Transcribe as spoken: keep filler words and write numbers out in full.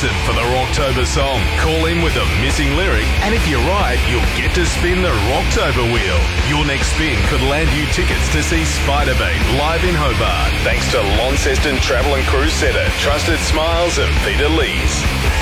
listen for the Rocktober song. Call in with a missing lyric, and if you're right, you'll get to spin the Rocktober wheel. Your next spin could land you tickets to see Spiderbait live in Hobart. Thanks to Launceston Travel and Cruise Centre, Trusted Smiles and Peter Lees.